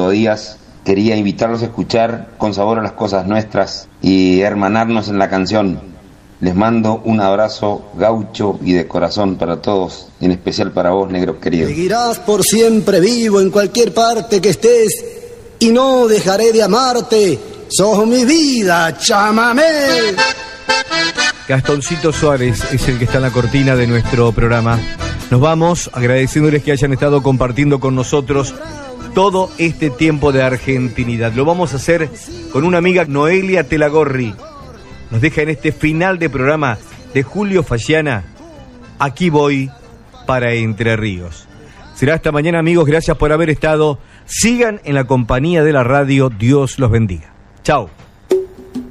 Díaz, quería invitarlos a escuchar Con Sabor a las Cosas Nuestras y hermanarnos en la canción. Les mando un abrazo gaucho y de corazón para todos, en especial para vos, negro querido. Seguirás por siempre vivo en cualquier parte que estés y no dejaré de amarte. Sos mi vida, chamamé. Gastoncito Suárez es el que está en la cortina de nuestro programa. Nos vamos agradeciéndoles que hayan estado compartiendo con nosotros todo este tiempo de argentinidad. Lo vamos a hacer con una amiga, Noelia Telagorri. Nos deja en este final de programa de Julio Fagiana. Aquí voy para Entre Ríos. Será hasta mañana, amigos. Gracias por haber estado. Sigan en la compañía de la radio. Dios los bendiga. Chao.